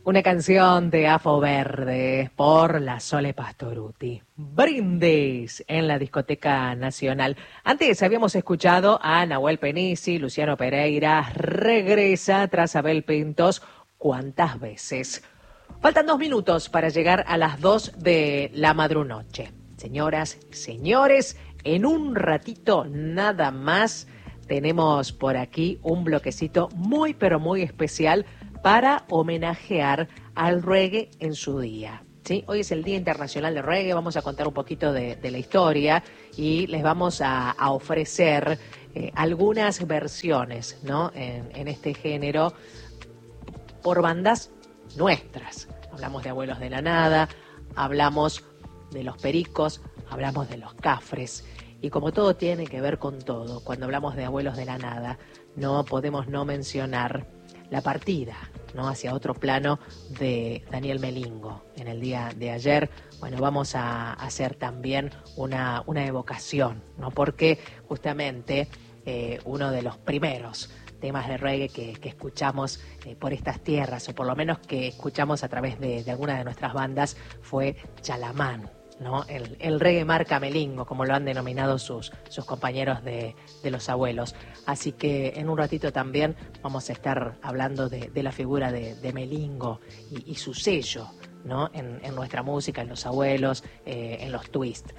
Una canción de Afo Verde por la Sole Pastorutti. Brindis en la Discoteca Nacional. Antes habíamos escuchado a Nahuel Penisi, Luciano Pereira, regresa tras Abel Pintos. ¿Cuántas veces? Faltan 2 minutos para llegar a las 2 de la madrunoche. Señoras, señores, en un ratito nada más tenemos por aquí un bloquecito muy pero muy especial para homenajear al reggae en su día. ¿Sí? Hoy es el Día Internacional de Reggae, vamos a contar un poquito de la historia y les vamos a ofrecer algunas versiones, ¿no? en este género por bandas nuestras. Hablamos de Abuelos de la Nada, hablamos de Los Pericos, hablamos de Los Cafres. Y como todo tiene que ver con todo, cuando hablamos de Abuelos de la Nada, no podemos no mencionar la partida, ¿no?, hacia otro plano de Daniel Melingo. En el día de ayer, bueno, vamos a hacer también una evocación, ¿no? Porque justamente uno de los primeros temas de reggae que escuchamos por estas tierras, o por lo menos que escuchamos a través de alguna de nuestras bandas, fue Chalamán, ¿no? El reggae marca Melingo, como lo han denominado sus compañeros de los abuelos. Así que en un ratito también vamos a estar hablando de la figura de Melingo y su sello, ¿no? en nuestra música, en los abuelos, en los twists.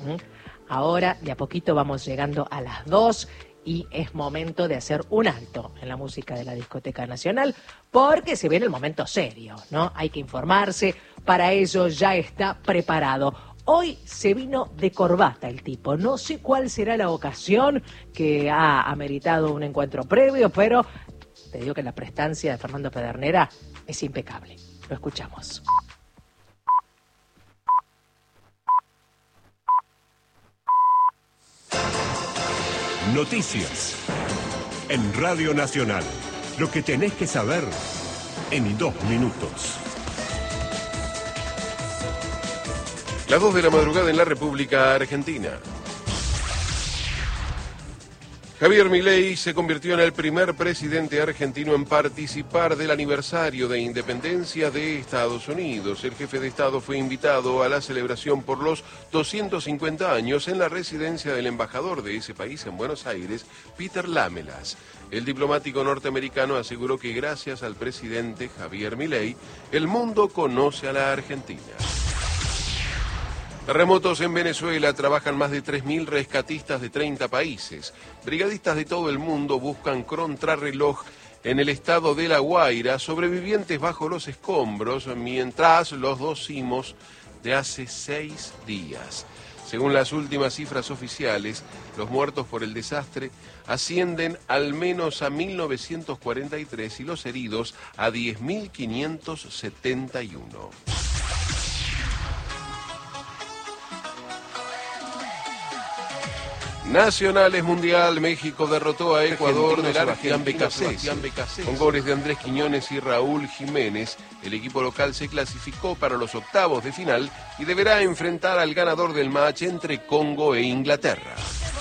Ahora, de a poquito vamos llegando a las 2 y es momento de hacer un alto en la música de la Discoteca Nacional, porque se viene el momento serio, ¿no? Hay que informarse, para ello ya está preparado. Hoy se vino de corbata el tipo, no sé cuál será la ocasión que ha ameritado un encuentro previo, pero te digo que la prestancia de Fernando Pedernera es impecable. Lo escuchamos. Noticias en Radio Nacional. Lo que tenés que saber en 2 minutos. Las 2 de la madrugada en la República Argentina. Javier Milei se convirtió en el primer presidente argentino en participar del aniversario de independencia de Estados Unidos. El jefe de Estado fue invitado a la celebración por los 250 años en la residencia del embajador de ese país en Buenos Aires, Peter Lamelas. El diplomático norteamericano aseguró que gracias al presidente Javier Milei, el mundo conoce a la Argentina. Terremotos en Venezuela, trabajan más de 3.000 rescatistas de 30 países. Brigadistas de todo el mundo buscan contrarreloj en el estado de La Guaira, sobrevivientes bajo los escombros, mientras los 2 sismos de hace 6 días. Según las últimas cifras oficiales, los muertos por el desastre ascienden al menos a 1.943 y los heridos a 10.571. Nacionales Mundial, México derrotó a Ecuador de Sebastián Becasés. Con goles de Andrés Quiñones y Raúl Jiménez, el equipo local se clasificó para los octavos de final y deberá enfrentar al ganador del match entre Congo e Inglaterra.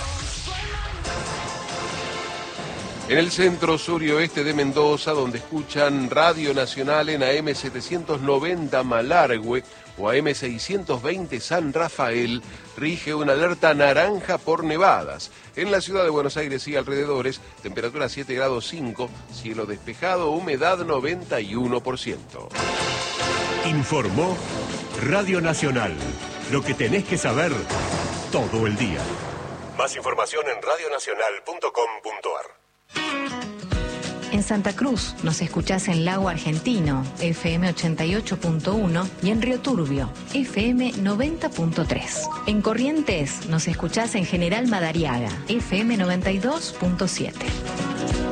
En el centro sur y oeste de Mendoza, donde escuchan Radio Nacional en AM 790 Malargüe o AM 620 San Rafael, rige una alerta naranja por nevadas. En la ciudad de Buenos Aires y alrededores, temperatura 7 grados 5, cielo despejado, humedad 91%. Informó Radio Nacional. Lo que tenés que saber todo el día. Más información en radionacional.com.ar. En Santa Cruz nos escuchás en Lago Argentino, FM 88.1 y en Río Turbio, FM 90.3. En Corrientes nos escuchás en General Madariaga, FM 92.7.